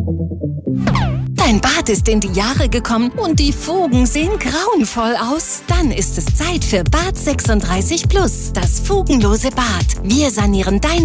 Dein Bad ist in die Jahre gekommen und die Fugen sehen grauenvoll aus? Dann ist es Zeit für Bad 36 Plus, das fugenlose Bad. Wir sanieren dein